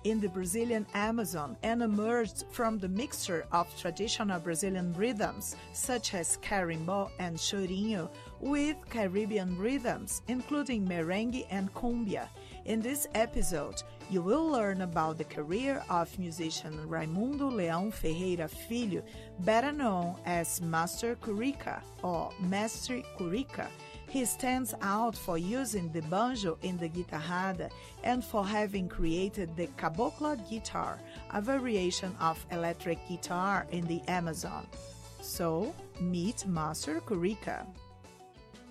in the Brazilian Amazon and emerged from the mixture of traditional Brazilian rhythms such as carimbó and chorinho with Caribbean rhythms, including merengue and cumbia. In this episode, you will learn about the career of musician Raimundo Leão Ferreira Filho, better known as Master Curica or Mestre Curica. He stands out for using the banjo in the guitarrada and for having created the cabocla guitar, a variation of electric guitar in the Amazon. So, meet Master Curica.